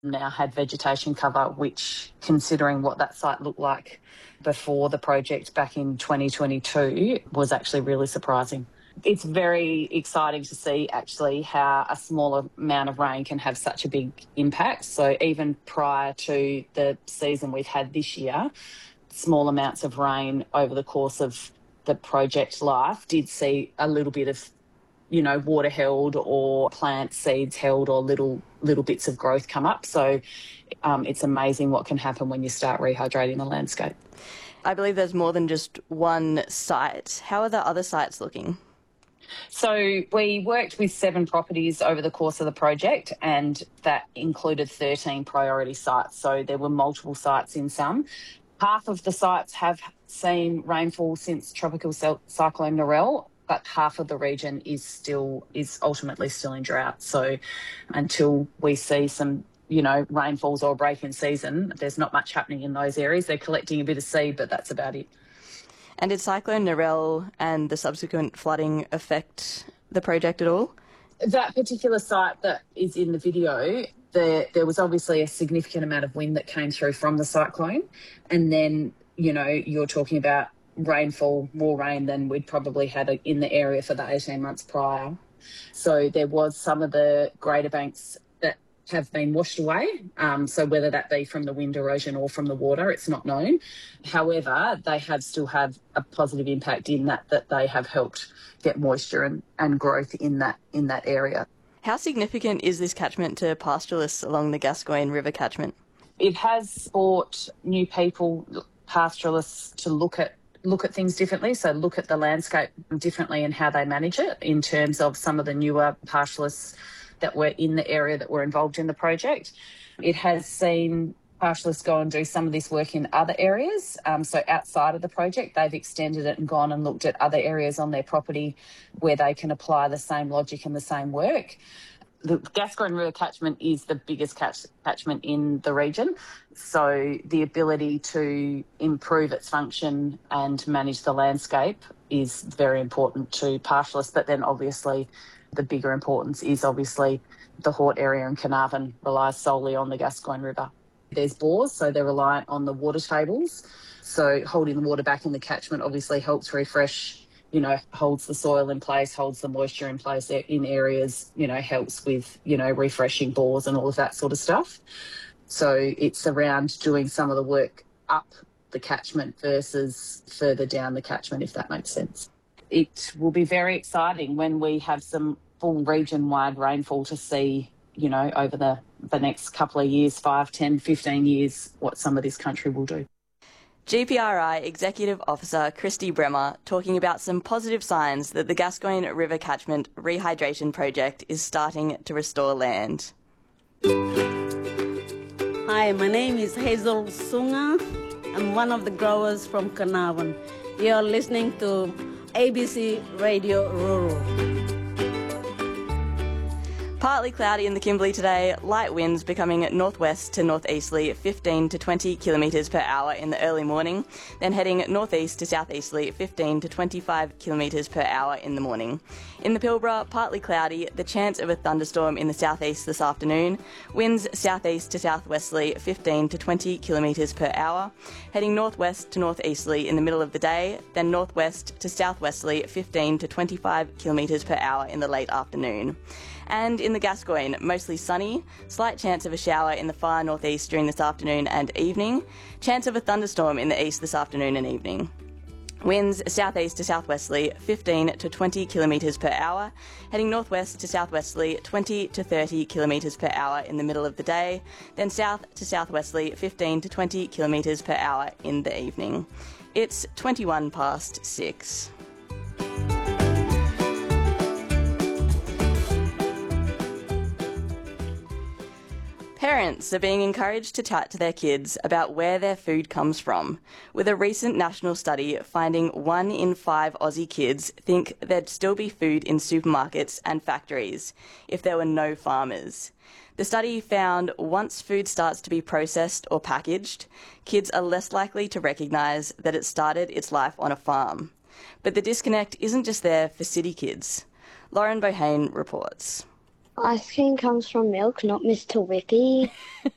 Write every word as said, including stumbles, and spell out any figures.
now had vegetation cover, which, considering what that site looked like before the project back in twenty twenty-two, was actually really surprising. It's very exciting to see actually how a smaller amount of rain can have such a big impact. So even prior to the season we've had this year, small amounts of rain over the course of the project life did see a little bit of, you know, water held or plant seeds held or little little bits of growth come up. So um, it's amazing what can happen when you start rehydrating the landscape. I believe there's more than just one site. How are the other sites looking? So we worked with seven properties over the course of the project, and that included thirteen priority sites. So there were multiple sites in some. Half of the sites have seen rainfall since Tropical Cyclone Narelle, but half of the region is still is ultimately still in drought. So until we see some, you know, rainfalls or break in season, there's not much happening in those areas. They're collecting a bit of seed, but that's about it. And did Cyclone Narelle and the subsequent flooding affect the project at all? That particular site that is in the video, there, there was obviously a significant amount of wind that came through from the cyclone. And then, you know, you're talking about rainfall, more rain than we'd probably had in the area for the eighteen months prior. So there was some of the greater banks that have been washed away. Um, so whether that be from the wind erosion or from the water, it's not known. However, they have still had a positive impact in that that they have helped get moisture and, and growth in that in that area. How significant is this catchment to pastoralists along the Gascoyne River catchment? It has brought new people, pastoralists, to look at look at things differently, so look at the landscape differently and how they manage it, in terms of some of the newer pastoralists that were in the area that were involved in the project. It has seen pastoralists go and do some of this work in other areas. Um, so outside of the project, they've extended it and gone and looked at other areas on their property where they can apply the same logic and the same work. The Gascoyne River catchment is the biggest catch, catchment in the region. So the ability to improve its function and manage the landscape is very important to pastoralists. But then obviously the bigger importance is obviously the Hort area in Carnarvon relies solely on the Gascoyne River. There's bores, so they're reliant on the water tables. So holding the water back in the catchment obviously helps refresh, you know, holds the soil in place, holds the moisture in place in areas, you know, helps with, you know, refreshing bores and all of that sort of stuff. So it's around doing some of the work up the catchment versus further down the catchment, if that makes sense. It will be very exciting when we have some full region-wide rainfall to see, you know, over the, the next couple of years, five, ten, fifteen years, what some of this country will do. G P R I Executive Officer Christy Bremer talking about some positive signs that the Gascoyne River Catchment Rehydration Project is starting to restore land. Hi, my name is Hazel Sunga. I'm one of the growers from Carnarvon. You're listening to A B C Radio Rural. Partly cloudy in the Kimberley today, light winds becoming northwest to northeasterly fifteen to twenty kilometres per hour in the early morning, then heading northeast to southeasterly fifteen to twenty-five kilometres per hour in the morning. In the Pilbara, partly cloudy, the chance of a thunderstorm in the southeast this afternoon, winds southeast to southwesterly fifteen to twenty kilometres per hour, heading northwest to northeasterly in the middle of the day, then northwest to southwesterly fifteen to twenty-five kilometres per hour in the late afternoon. And in the Gascoyne, mostly sunny, slight chance of a shower in the far northeast during this afternoon and evening, chance of a thunderstorm in the east this afternoon and evening. Winds southeast to southwesterly fifteen to twenty kilometres per hour, heading northwest to southwesterly twenty to thirty kilometres per hour in the middle of the day, then south to southwesterly fifteen to twenty kilometres per hour in the evening. It's twenty-one past six. Parents are being encouraged to chat to their kids about where their food comes from, with a recent national study finding one in five Aussie kids think there'd still be food in supermarkets and factories if there were no farmers. The study found once food starts to be processed or packaged, kids are less likely to recognise that it started its life on a farm. But the disconnect isn't just there for city kids. Lauren Bohane reports. Ice cream comes from milk, not Mister Whippy.